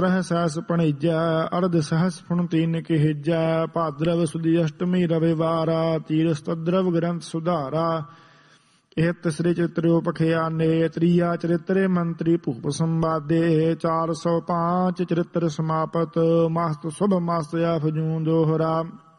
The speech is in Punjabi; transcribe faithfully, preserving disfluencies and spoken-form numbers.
ਰਹਿ ਸਹਿਸ ਪਣੀਜੈ ਅਰਧ ਸਹਿਸ ਫੁਣ ਤੀਨ ਕਹਿਜੈ ਭਾਦਰਵ ਸੁਦੀ ਅਸ਼ਟਮੀ ਰਵਿਵਾਰਾ ਤੀਰ ਸਤਦਰਵ ਗ੍ਰੰਥ ਸੁਧਾਰਾ। ਇਹ ਤਿਸਰੇ ਚਰਿਤ੍ਰਿਓ ਪਖਿਆਨੇ ਤ੍ਰੀਆ ਚਰਿਤਰੇ ਮੰਤਰੀ ਭੂਪ ਸੰਵਾਦੇ ਚਾਰ ਸੌ ਪਾਂਚ ਚਰਿਤ੍ਰ ਸਮਾਪਤ ਮਸਤ ਸੁਭ ਮਸਤ ਆਫ ਜੂਨ ਦੋਹਰਾ।